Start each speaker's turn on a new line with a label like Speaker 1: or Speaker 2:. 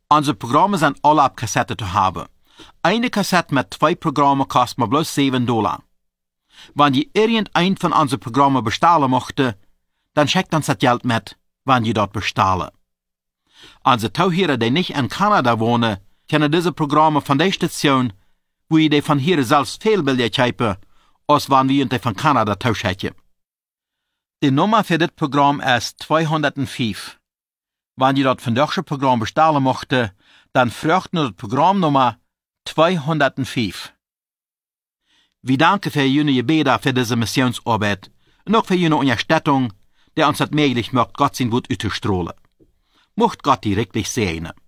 Speaker 1: Unsere Programme sind alle auf Kassette zu haben. Eine Kassette mit 2 Programmen kostet mir bloß $7. Wenn ihr irgendein von unseren Programmen bestellen möchte, dann schickt uns das Geld mit, wenn ihr dort bestellen. Unsere Zuhörer, die nicht in Kanada wohnen, können diese Programme von der Station, wo ihr die von hier selbst viel billiger kaufen, als wenn wir die von Kanada zuschicken. Die Nummer für das Programm ist 205. Wenn ihr dort von deutschen Programm bestellen möchte, dann fragt nur das Programmnummer 205. Wir danken für Ihre Gebete für diese Missionsarbeit und auch für Ihre Unterstützung, die uns das möglich macht, Gott sein Wort auszustrahlen. Mocht Gott die wirklich segnen.